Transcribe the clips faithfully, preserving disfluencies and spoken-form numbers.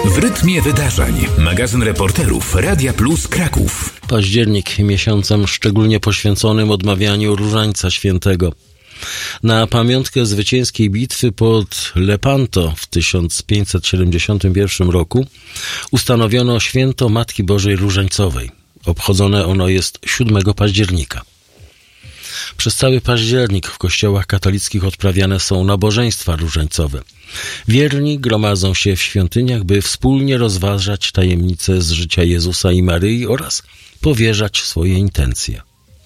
W rytmie wydarzeń. Magazyn reporterów Radia Plus Kraków. Październik miesiącem szczególnie poświęconym odmawianiu Różańca Świętego. Na pamiątkę zwycięskiej bitwy pod Lepanto w tysiąc pięćset siedemdziesiątym pierwszym roku ustanowiono święto Matki Bożej Różańcowej. Obchodzone ono jest siódmego października. Przez cały październik w kościołach katolickich odprawiane są nabożeństwa różańcowe. Wierni gromadzą się w świątyniach, by wspólnie rozważać tajemnice z życia Jezusa i Maryi oraz powierzać swoje intencje.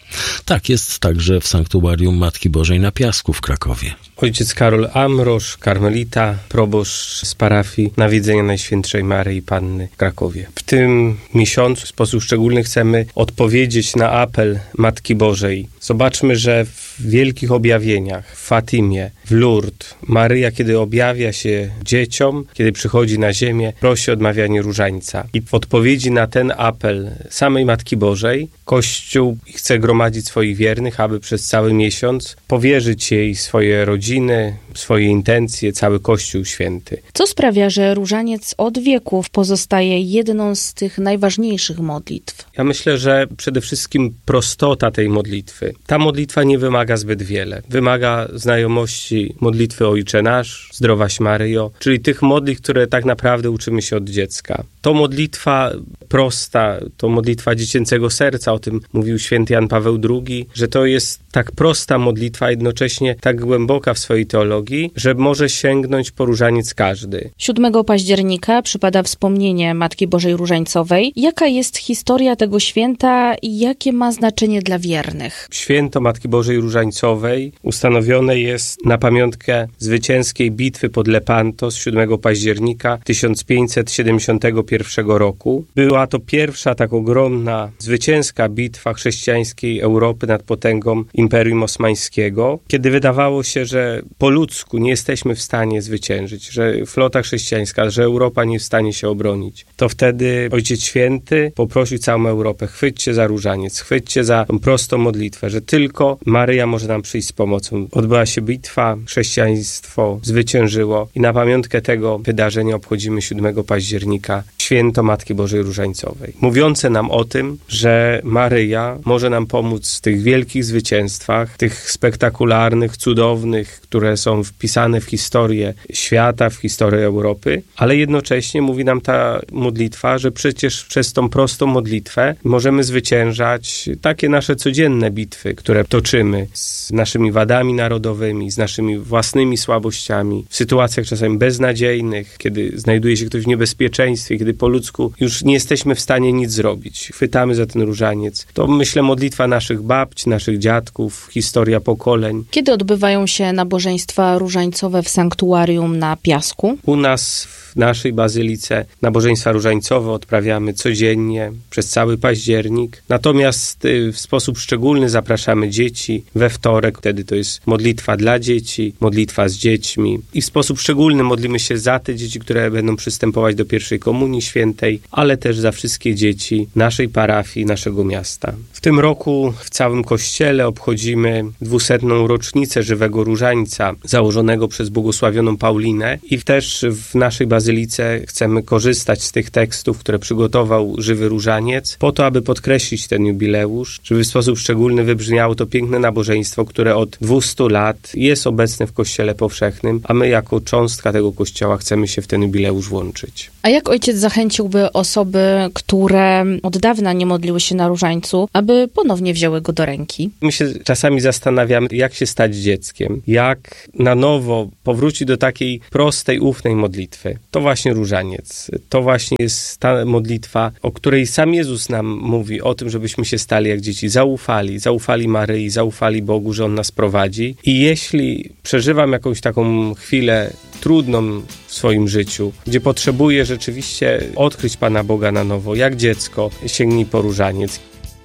Tak jest także w sanktuarium Matki Bożej na Piasku w Krakowie. Ojciec Karol Amrosz, karmelita, proboszcz z parafii Nawiedzenia Najświętszej Maryi Panny w Krakowie. W tym miesiącu w sposób szczególny chcemy odpowiedzieć na apel Matki Bożej. Zobaczmy, że w wielkich objawieniach, w Fatimie, w Lourdes, Maryja, kiedy objawia się dzieciom, kiedy przychodzi na ziemię, prosi o odmawianie różańca. I w odpowiedzi na ten apel samej Matki Bożej, Kościół chce gromadzić swoich wiernych, aby przez cały miesiąc powierzyć jej swoje rodziny, swoje intencje, cały Kościół Święty. Co sprawia, że różaniec od wieków pozostaje jedną z tych najważniejszych modlitw? Ja myślę, że przede wszystkim prostota tej modlitwy. Ta modlitwa nie wymaga zbyt wiele. Wymaga znajomości modlitwy Ojcze Nasz, Zdrowaś Maryjo, czyli tych modlitw, które tak naprawdę uczymy się od dziecka. To modlitwa prosta, to modlitwa dziecięcego serca, o tym mówił święty Jan Paweł drugi, że to jest tak prosta modlitwa, jednocześnie tak głęboka w swojej teologii, że może sięgnąć po różaniec każdy. siódmego października przypada wspomnienie Matki Bożej Różańcowej. Jaka jest historia tego święta i jakie ma znaczenie dla wiernych? Święto Matki Bożej Różańcowej ustanowione jest na pamiątkę zwycięskiej bitwy pod Lepanto z siódmego października tysiąc pięćset siedemdziesiątego pierwszego roku. Była to pierwsza tak ogromna, zwycięska bitwa chrześcijańskiej Europy nad potęgą Imperium Osmańskiego, kiedy wydawało się, że po ludzku nie jesteśmy w stanie zwyciężyć, że flota chrześcijańska, że Europa nie jest w stanie się obronić. To wtedy Ojciec Święty poprosił całą Europę: chwyćcie za różaniec, chwyćcie za tą prostą modlitwę, że tylko Maryja może nam przyjść z pomocą. Odbyła się bitwa, chrześcijaństwo zwyciężyło i na pamiątkę tego wydarzenia obchodzimy siódmego października święto Matki Bożej Różańcowej. Mówiące nam o tym, że Maryja może nam pomóc w tych wielkich zwycięstwach, tych spektakularnych, cudownych, które są wpisane w historię świata, w historię Europy, ale jednocześnie mówi nam ta modlitwa, że przecież przez tą prostą modlitwę możemy zwyciężać takie nasze codzienne bitwy, które toczymy z naszymi wadami narodowymi, z naszymi własnymi słabościami, w sytuacjach czasami beznadziejnych, kiedy znajduje się ktoś w niebezpieczeństwie, kiedy po ludzku już nie jesteśmy w stanie nic zrobić. Chwytamy za ten różaniec. To, myślę, modlitwa naszych babć, naszych dziadków, historia pokoleń. Kiedy odbywają się nabożeństwa różańcowe w sanktuarium na Piasku? U nas w naszej bazylice nabożeństwa różańcowe odprawiamy codziennie przez cały październik. Natomiast w sposób szczególny zapraszamy dzieci we wtorek. Wtedy to jest modlitwa dla dzieci, modlitwa z dziećmi. I w sposób szczególny modlimy się za te dzieci, które będą przystępować do pierwszej komunii świętej, ale też za wszystkie dzieci naszej parafii, naszego miasta. W tym roku w całym kościele obchodzimy dwusetną rocznicę żywego różańca założonego przez błogosławioną Paulinę i też w naszej bazylice chcemy korzystać z tych tekstów, które przygotował żywy różaniec, po to, aby podkreślić ten jubileusz, żeby w sposób szczególny wybrzmiało to piękne nabożeństwo, które od dwustu lat jest obecne w Kościele Powszechnym, a my jako cząstka tego Kościoła chcemy się w ten jubileusz włączyć. A jak ojciec zachęciłby osoby, które od dawna nie modliły się na różańcu, aby ponownie wzięły go do ręki? My się czasami zastanawiamy, jak się stać dzieckiem, jak na nowo powrócić do takiej prostej, ufnej modlitwy. To właśnie różaniec. To właśnie jest ta modlitwa, o której sam Jezus nam mówi, o tym, żebyśmy się stali jak dzieci. Zaufali, zaufali Maryi, zaufali Bogu, że On nas prowadzi. I jeśli przeżywam jakąś taką chwilę trudną w swoim życiu, gdzie potrzebuję rzeczywiście odkryć Pana Boga na nowo, jak dziecko, sięgnij po różaniec.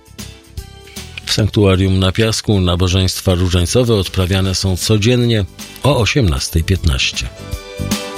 W sanktuarium na Piasku nabożeństwa różańcowe odprawiane są codziennie o osiemnasta piętnaście.